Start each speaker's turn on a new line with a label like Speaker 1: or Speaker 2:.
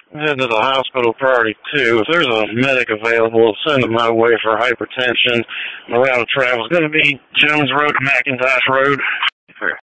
Speaker 1: Head to the hospital priority 2. If there's a medic available, send them my way for hypertension. My route of travel is going to be Jones Road to McIntosh Road.